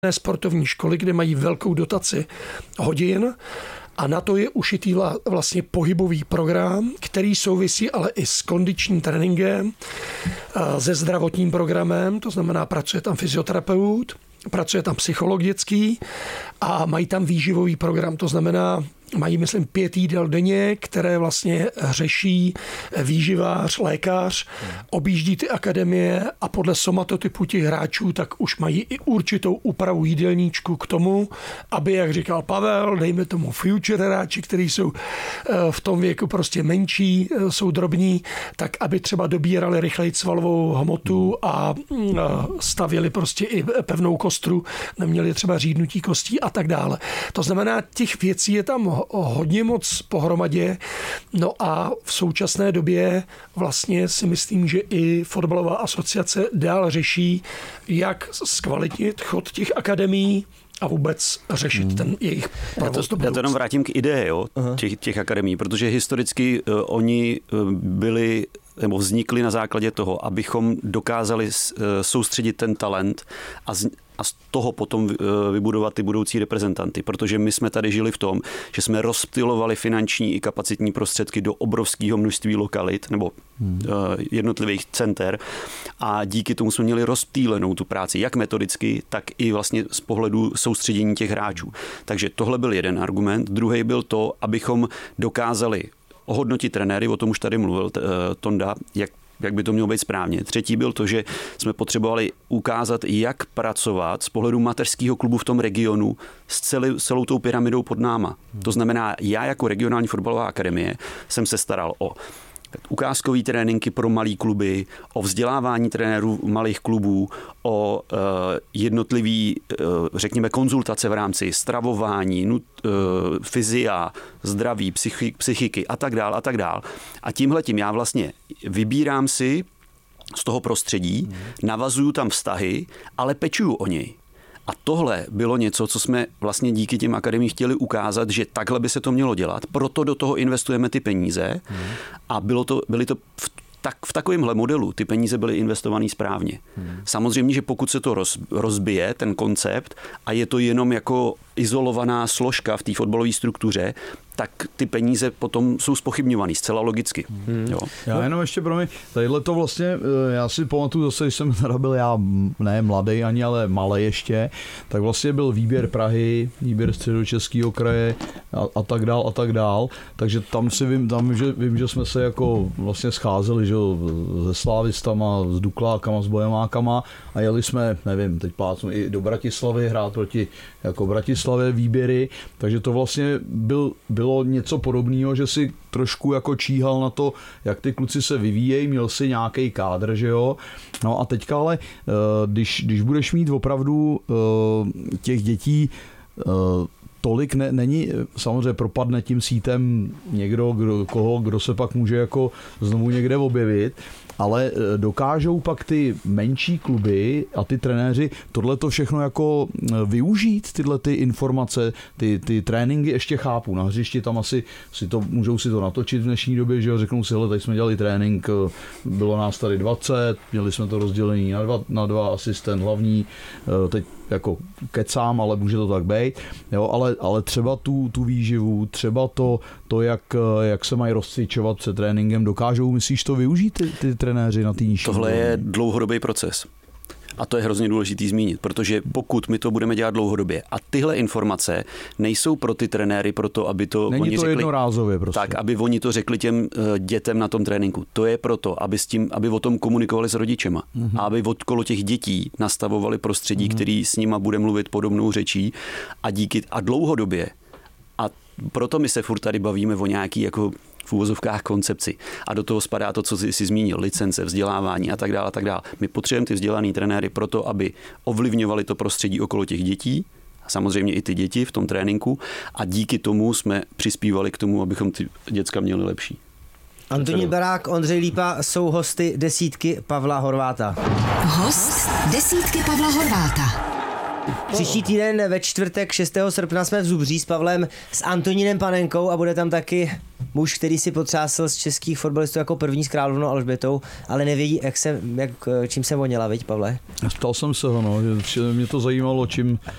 sportovní školy, kde mají velkou dotaci hodin a na to je ušitý vlastně pohybový program, který souvisí ale i s kondičním tréninkem, se zdravotním programem, to znamená pracuje tam fyzioterapeut, pracuje tam psycholog dětský a mají tam výživový program, to znamená, mají, myslím, 5 jídel denně, které vlastně řeší výživář, lékař, objíždí ty akademie a podle somatotypu těch hráčů tak už mají i určitou úpravu jídelníčku k tomu, aby, jak říkal Pavel, dejme tomu future hráči, kteří jsou v tom věku prostě menší, jsou drobní, tak aby třeba dobírali rychleji svalovou hmotu a stavěli prostě i pevnou kostru, neměli třeba řídnutí kostí a tak dále. To znamená, těch věcí je tam hodně moc pohromadě. No a v současné době vlastně si myslím, že i fotbalová asociace dál řeší, jak zkvalitnit chod těch akademií a vůbec řešit ten jejich proces. Já to jenom vrátím k ideje těch akademií, protože historicky oni byli nebo vznikly na základě toho, abychom dokázali soustředit ten talent a z toho potom vybudovat ty budoucí reprezentanty, protože my jsme tady žili v tom, že jsme rozptylovali finanční i kapacitní prostředky do obrovského množství lokalit nebo jednotlivých center a díky tomu jsme měli rozptýlenou tu práci, jak metodicky, tak i vlastně z pohledu soustředění těch hráčů. Takže tohle byl jeden argument. Druhý byl to, abychom dokázali ohodnotit trenéry, o tom už tady mluvil Tonda, jak by to mělo být správně. Třetí byl to, že jsme potřebovali ukázat, jak pracovat z pohledu mateřského klubu v tom regionu s celou tou pyramidou pod náma. To znamená, já jako regionální fotbalová akademie jsem se staral o ukázkový tréninky pro malý kluby, o vzdělávání trenérů malých klubů, o jednotlivý, řekněme, konzultace v rámci stravování, fyzia, zdraví, psychiky a tak dál a tak dál. A tímhletím já vlastně vybírám si z toho prostředí, navazuju tam vztahy, ale pečuju o něj. A tohle bylo něco, co jsme vlastně díky těm akademiím chtěli ukázat, že takhle by se to mělo dělat, proto do toho investujeme ty peníze a byly to v takovémhle modelu ty peníze byly investované správně. Samozřejmě, že pokud se to rozbije, ten koncept, a je to jenom jako izolovaná složka v té fotbalové struktuře, tak ty peníze potom jsou zpochybňovaný zcela logicky. Jo. Já jenom ještě pro mě, tadyhle to vlastně, já si pamatuju zase, když jsem byl já ne mladý ani, ale malý ještě, tak vlastně byl výběr Prahy, výběr Středočeského kraje a tak dál. Takže tam vím, že jsme se jako vlastně scházeli, že se slávistama, s Duklákama, s Bojemákama a jeli jsme, nevím, teď plácnu i do Bratislavy hrát proti jako Bratislavě výběry, takže to vlastně bylo něco podobného, že si trošku jako číhal na to, jak ty kluci se vyvíjejí, měl si nějaký kádr, že jo. No a teďka ale, když budeš mít opravdu těch dětí tolik není, samozřejmě propadne tím sítem někdo, kdo se pak může jako znovu někde objevit, ale dokážou pak ty menší kluby a ty trenéři tohleto všechno jako využít, tyhle ty informace, ty tréninky ještě chápu. Na hřišti tam asi můžou si to natočit v dnešní době, že jo, řeknou si, hele, tady jsme dělali trénink, bylo nás tady 20, měli jsme to rozdělení na dva asistent hlavní, teď jako kecám, ale může to tak být, jo, ale třeba tu výživu, třeba to jak se mají rozcvičovat před tréninkem, dokážou, myslíš, to využít ty trenéři na té nižší? Tohle je dlouhodobý proces. A to je hrozně důležitý zmínit, protože pokud my to budeme dělat dlouhodobě a tyhle informace nejsou pro ty trenéry proto, aby to není oni to řekli, jednorázově prostě. Tak, aby oni to řekli těm dětem na tom tréninku. To je proto, aby o tom komunikovali s rodičema. A aby okolo těch dětí nastavovali prostředí, který s nima bude mluvit podobnou řečí a dlouhodobě. A proto my se furt tady bavíme o nějaký jako v úvozovkách koncepci. A do toho spadá to, co jsi zmínil, licence, vzdělávání a tak dále, a tak dále. My potřebujeme ty vzdělaný trenéry proto, aby ovlivňovali to prostředí okolo těch dětí, a samozřejmě i ty děti v tom tréninku, a díky tomu jsme přispívali k tomu, abychom ty děcka měli lepší. Antonín Barák, Ondřej Lípa jsou hosty desítky Pavla Horváta. Host desítky Pavla Horváta. Příští týden ve čtvrtek 6. srpna jsme v Zubří s Pavlem, s Antonínem Panenkou a bude tam taky muž, který si potřásl z českých fotbalistů jako první s Královnou Alžbětou, ale nevědí, čím se voněla, viď, Pavle? Ptal jsem se ho, že mě to zajímalo,